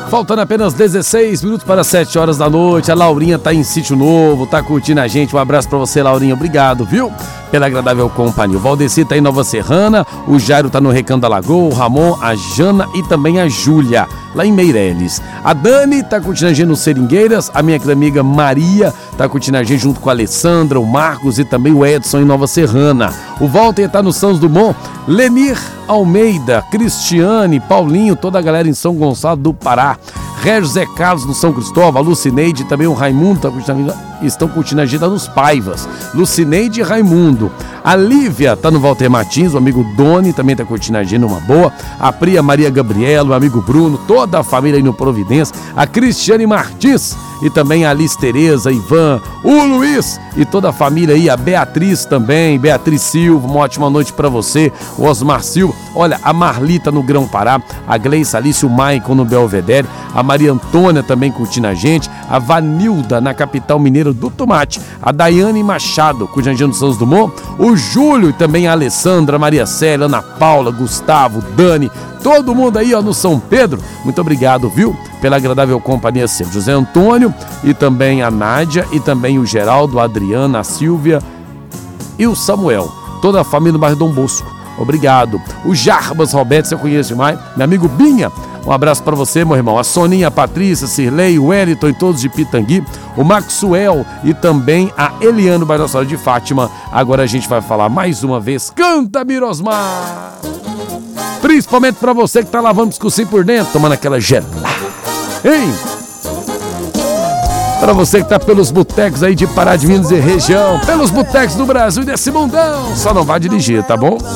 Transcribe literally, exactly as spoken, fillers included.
Faltando apenas dezesseis minutos para sete horas da noite. A Laurinha tá em Sítio Novo, tá curtindo a gente. Um abraço pra você, Laurinha. Obrigado, viu? Pela agradável companhia. O Valdeci tá em Nova Serrana, o Jairo tá no Recanto da Lagoa, o Ramon, a Jana e também a Júlia, lá em Meireles. A Dani tá curtindo a gente no Seringueiras, a minha amiga Maria tá curtindo a gente junto com a Alessandra, o Marcos e também o Edson em Nova Serrana. O Walter tá no Santos Dumont, Lenir Almeida, Cristiane, Paulinho, toda a galera em São Gonçalo do Pará. Régio Zé Carlos no São Cristóvão, a Lucineide e também o Raimundo tá curtindo, estão curtindo a gente lá nos Paivas. Lucineide e Raimundo. A Lívia tá no Walter Martins, o amigo Doni também tá curtindo a gente numa boa. A Priya Maria Gabriela, o amigo Bruno, toda a família aí no Providência. A Cristiane Martins e também a Alice Tereza, Ivan, o Luiz e toda a família aí. A Beatriz também, Beatriz Silva, uma ótima noite pra você. O Osmar Silva, olha, a Marlita no Grão Pará, a Gleice Alice, o Maicon no Belvedere, a Maria Antônia também curtindo a gente, a Vanilda na capital mineira do Tomate, a Daiane Machado, curtindo a gente no Santos Dumont, o Júlio e também a Alessandra, Maria Célia, Ana Paula, Gustavo, Dani, todo mundo aí ó, no São Pedro, muito obrigado, viu? Pela agradável companhia sempre. José Antônio e também a Nádia e também o Geraldo, a Adriana, a Silvia e o Samuel, toda a família do bairro Dom Bosco. Obrigado. O Jarbas Roberto, você conhece mais? Meu amigo Binha, um abraço pra você, meu irmão. A Soninha, a Patrícia, a Cirlei, o Wellington e todos de Pitangui. O Maxwell e também a Eliane, bairro Nossa Senhora de Fátima. Agora a gente vai falar mais uma vez. Canta, Mirosmar! Principalmente pra você que tá lavando os cocinhos por dentro, tomando aquela gelada. Hein? Pra você que tá pelos botecos aí de Pará de Minas e região, pelos botecos do Brasil e desse mundão, só não vai dirigir, tá bom?